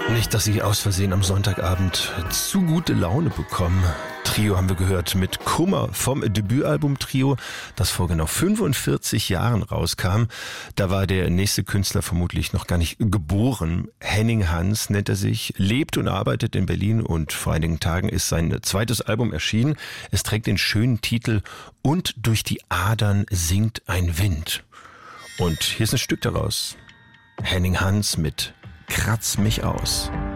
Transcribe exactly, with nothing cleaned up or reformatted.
Nicht, dass Sie aus Versehen am Sonntagabend zu gute Laune bekommen. Trio haben wir gehört mit Kummer vom Debütalbum Trio, das vor genau fünfundvierzig Jahren rauskam. Da war der nächste Künstler vermutlich noch gar nicht geboren. Henning Hans nennt er sich, lebt und arbeitet in Berlin und vor einigen Tagen ist sein zweites Album erschienen. Es trägt den schönen Titel Und durch die Adern singt ein Wind. Und hier ist ein Stück daraus. Henning Hans mit Kratz mich aus.